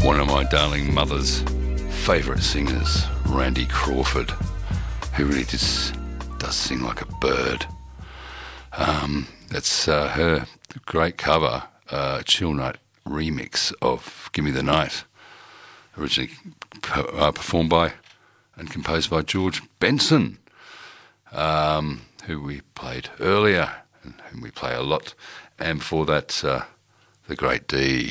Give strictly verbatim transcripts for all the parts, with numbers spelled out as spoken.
One of my darling mother's favourite singers, Randy Crawford, who really just does sing like a bird. Um, that's uh, her great cover, uh, Chill Night remix of Gimme the Night, originally uh, performed by and composed by George Benson, um, who we played earlier and whom we play a lot. And before that, uh, the great D.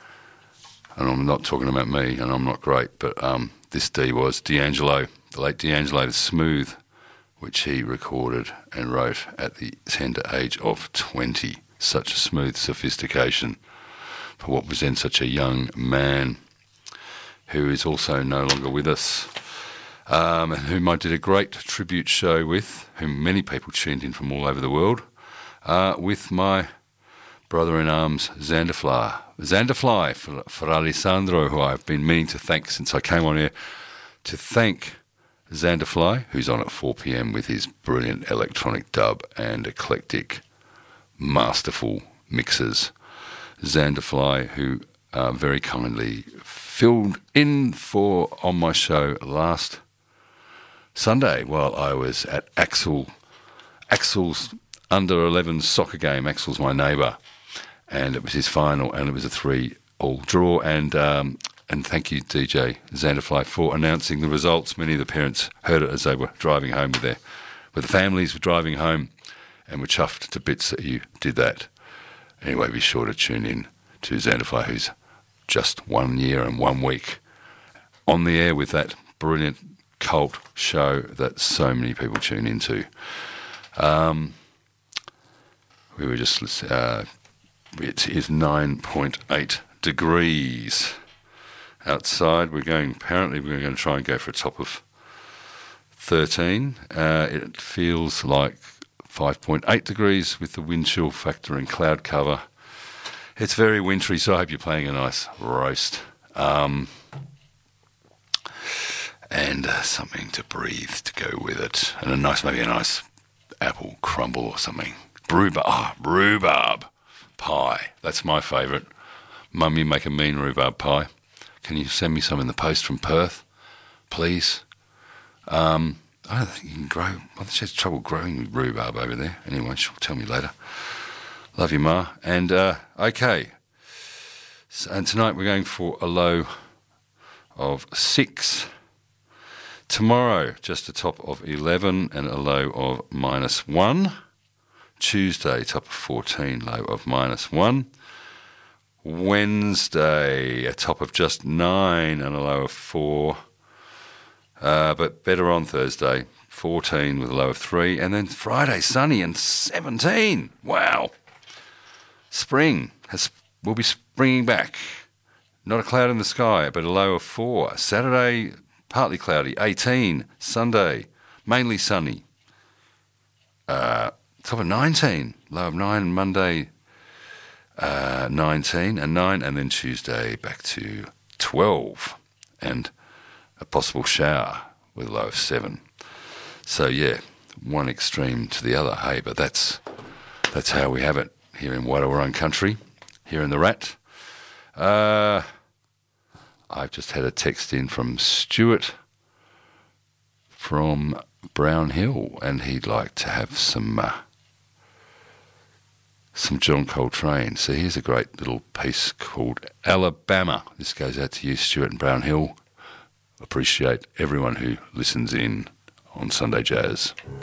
And I'm not talking about me, and I'm not great, but um, this D was D'Angelo, the late D'Angelo, the Smooth, which he recorded and wrote at the tender age of twenty. Such a smooth sophistication for what was then such a young man, who is also no longer with us, um, and whom I did a great tribute show with, whom many people tuned in from all over the world, uh, with my brother-in-arms, Xanderfly. Xanderfly for, for Alessandro, who I've been meaning to thank since I came on here, to thank Xanderfly, who's on at four p.m. with his brilliant electronic dub and eclectic, masterful mixes. Xanderfly, who uh, very kindly filled in for on my show last Sunday while I was at Axel, Axel's under eleven soccer game. Axel's my neighbour, and it was his final, and it was a three-all draw. And um, and thank you, D J Xanderfly, for announcing the results. Many of the parents heard it as they were driving home with their, with the families were driving home, and were chuffed to bits that you did that. Anyway, be sure to tune in to Xanderfly, who's just one year and one week on the air with that brilliant cult show that so many people tune into. Um, we were just, uh, it is nine point eight degrees outside. We're going, apparently we're going to try and go for a top of thirteen. Uh, it feels like five point eight degrees with the wind chill factor and cloud cover. It's very wintry, so I hope you're playing a nice roast. Um, and uh, something to breathe to go with it. And a nice, maybe a nice apple crumble or something. Rhubarb, oh, rhubarb pie. That's my favourite. Mum, you make a mean rhubarb pie. Can you send me some in the post from Perth, please? Um, I don't think you can grow. Well, she has trouble growing rhubarb over there. Anyway, she'll tell me later. Love you, Ma. And, uh, okay. So, and tonight we're going for a low of six. Tomorrow, just a top of eleven and a low of minus one. Tuesday, top of fourteen, low of minus one. Wednesday, a top of just nine and a low of four. Uh, but better on Thursday, fourteen with a low of three. And then Friday, sunny and seventeen. Wow. Spring has will be springing back. Not a cloud in the sky, but a low of four. Saturday, partly cloudy, eighteen. Sunday, mainly sunny. Uh, top of nineteen, low of nine. Monday, uh, nineteen and nine. And then Tuesday, back to twelve. And a possible shower with a low of seven. So, yeah, one extreme to the other, hey, but that's that's how we have it here in Wadawurrung country, here in the Rat. Uh, I've just had a text in from Stuart from Brown Hill, and he'd like to have some uh, some John Coltrane. So here's a great little piece called Alabama. This goes out to you, Stuart and Brown Hill. Appreciate everyone who listens in on Sunday Jazz.